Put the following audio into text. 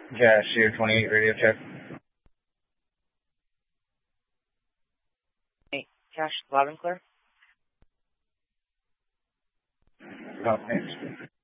Yeah, Shear 28 radio check. Hey, Josh, loud and clear. Oh, thanks.